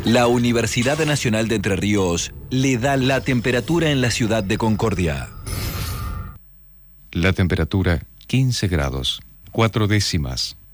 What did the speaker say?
La Universidad Nacional de Entre Ríos le da la temperatura en la ciudad de Concordia. La temperatura 15 grados, 4 décimas.